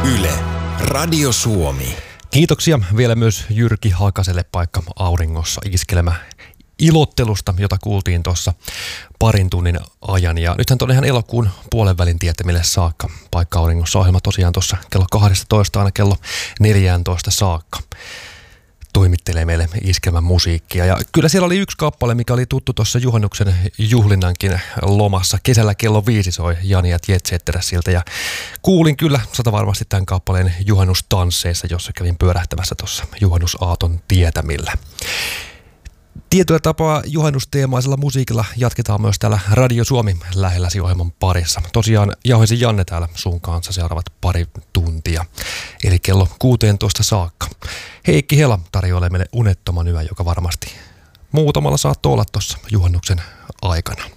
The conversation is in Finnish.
Yle, Radio Suomi. Kiitoksia vielä myös Jyrki Hakaselle paikka auringossa iskelemä ilottelusta, jota kuultiin tuossa parin tunnin ajan. Ja nythän tuonne ihan elokuun puolen välin tietämille saakka paikka auringossa ohjelma tosiaan tuossa kello 12 aina kello 14 saakka toimittelee meille iskelmän musiikkia. Ja kyllä siellä oli yksi kappale, mikä oli tuttu tuossa juhannuksen juhlinnankin lomassa. Kesällä kello 5 soi Jani ja Jet Setteräsiltä ja kuulin kyllä varmasti tämän kappaleen juhannustansseissa, jossa kävin pyörähtämässä tuossa juhannusaaton tietämillä. Tietyllä tapaa juhannusteemaisella musiikilla jatketaan myös täällä Radio Suomi lähelläsi ohjelman parissa. Tosiaan Jauhesi Janne täällä sun kanssa seuraavat pari tuntia, eli kello 16 saakka. Heikki Hela tarjoilee meille unettoman yön, joka varmasti muutamalla saattoi olla tuossa juhannuksen aikana.